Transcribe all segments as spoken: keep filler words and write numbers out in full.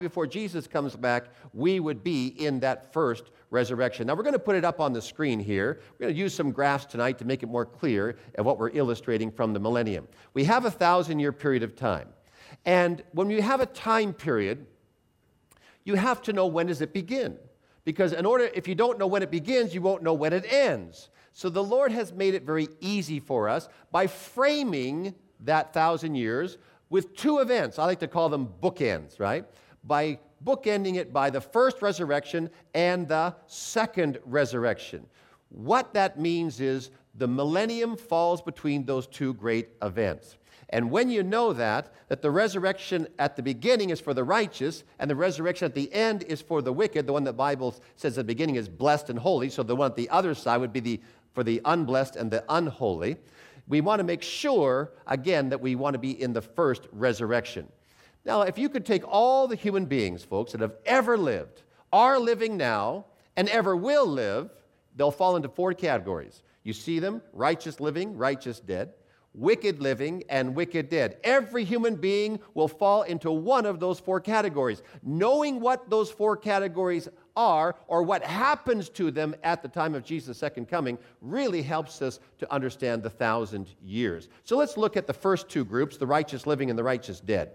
before Jesus comes back, we would be in that first resurrection. Now, we're going to put it up on the screen here. We're going to use some graphs tonight to make it more clear of what we're illustrating from the millennium. We have a thousand-year period of time. And when you have a time period, you have to know when does it begin. Because in order, if you don't know when it begins, you won't know when it ends. So the Lord has made it very easy for us by framing that thousand years with two events. I like to call them bookends, right? By bookending it by the first resurrection and the second resurrection. What that means is the millennium falls between those two great events. And when you know that, that the resurrection at the beginning is for the righteous, and the resurrection at the end is for the wicked, the one the Bible says at the beginning is blessed and holy, so the one at the other side would be the for the unblessed and the unholy, we want to make sure, again, that we want to be in the first resurrection. Now, if you could take all the human beings, folks, that have ever lived, are living now, and ever will live, they'll fall into four categories. You see them: righteous living, righteous dead, wicked living, and wicked dead. Every human being will fall into one of those four categories. Knowing what those four categories are, or what happens to them at the time of Jesus' second coming, really helps us to understand the thousand years. So let's look at the first two groups, the righteous living and the righteous dead,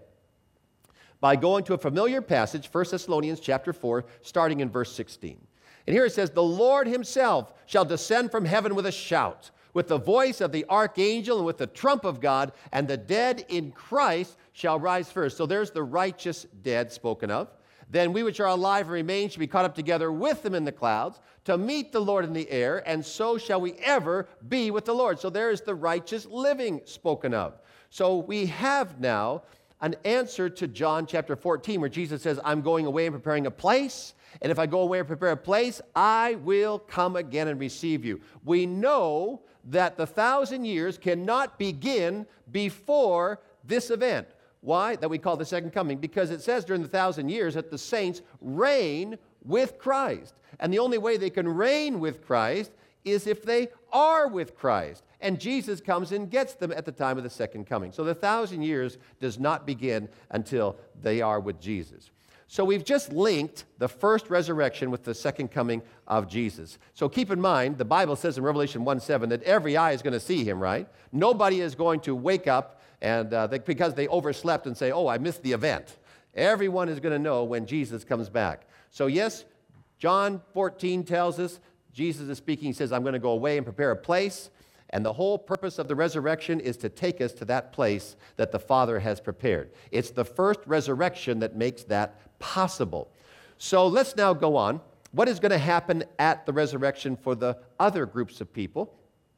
by going to a familiar passage, First Thessalonians chapter four, starting in verse sixteen. And here it says, "The Lord himself shall descend from heaven with a shout, with the voice of the archangel and with the trump of God, and the dead in Christ shall rise first." So there's the righteous dead spoken of. "Then we which are alive and remain shall be caught up together with them in the clouds to meet the Lord in the air, and so shall we ever be with the Lord." So there is the righteous living spoken of. So we have now an answer to John chapter fourteen, where Jesus says, "I'm going away and preparing a place, and if I go away and prepare a place, I will come again and receive you." We know that the thousand years cannot begin before this event. Why? That we call the second coming. Because it says during the thousand years that the saints reign with Christ. And the only way they can reign with Christ is if they are with Christ. And Jesus comes and gets them at the time of the second coming. So the thousand years does not begin until they are with Jesus. So we've just linked the first resurrection with the second coming of Jesus. So keep in mind, the Bible says in Revelation one seven that every eye is going to see him, right? Nobody is going to wake up and uh, they, because they overslept and say, "Oh, I missed the event." Everyone is going to know when Jesus comes back. So yes, John fourteen tells us, Jesus is speaking, he says, "I'm going to go away and prepare a place." And the whole purpose of the resurrection is to take us to that place that the Father has prepared. It's the first resurrection that makes that possible. So let's now go on. What is going to happen at the resurrection for the other groups of people?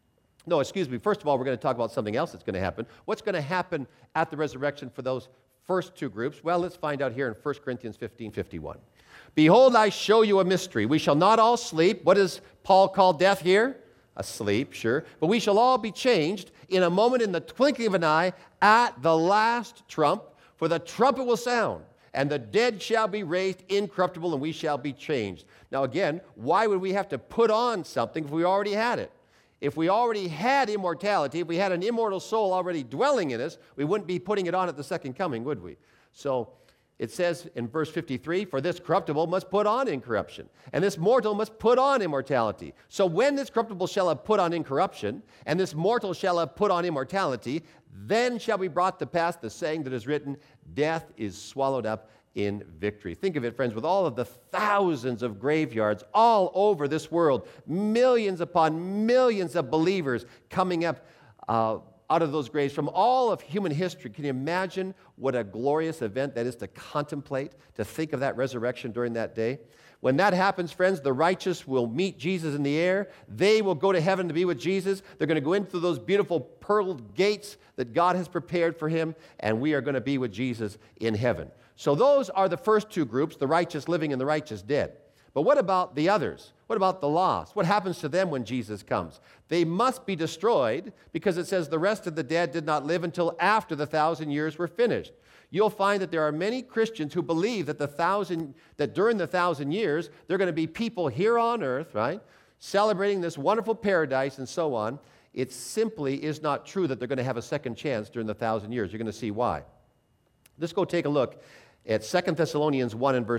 No, excuse me. First of all, we're going to talk about something else that's going to happen. What's going to happen at the resurrection for those first two groups? Well, let's find out here in First Corinthians fifteen fifty-one. "Behold, I show you a mystery. We shall not all sleep." What does Paul call death here? Asleep, sure. "But we shall all be changed in a moment, in the twinkling of an eye, at the last trump. For the trumpet will sound, and the dead shall be raised incorruptible, and we shall be changed." Now again, why would we have to put on something if we already had it? If we already had immortality, if we had an immortal soul already dwelling in us, we wouldn't be putting it on at the second coming, would we? So it says in verse fifty-three, "For this corruptible must put on incorruption, and this mortal must put on immortality. So when this corruptible shall have put on incorruption, and this mortal shall have put on immortality, then shall be brought to pass the saying that is written, death is swallowed up in victory." Think of it, friends, with all of the thousands of graveyards all over this world, millions upon millions of believers coming up uh, out of those graves from all of human history. Can you imagine what a glorious event that is to contemplate, to think of that resurrection during that day? When that happens, friends, the righteous will meet Jesus in the air. They will go to heaven to be with Jesus. They're going to go into those beautiful pearl gates that God has prepared for him, and we are going to be with Jesus in heaven. So those are the first two groups, the righteous living and the righteous dead. But what about the others? What about the lost? What happens to them when Jesus comes? They must be destroyed, because it says the rest of the dead did not live until after the thousand years were finished. You'll find that there are many Christians who believe that the thousand, that during the thousand years, there are going to be people here on earth, right, celebrating this wonderful paradise and so on. It simply is not true that they're going to have a second chance during the thousand years. You're going to see why. Let's go take a look It's Second Thessalonians one and verse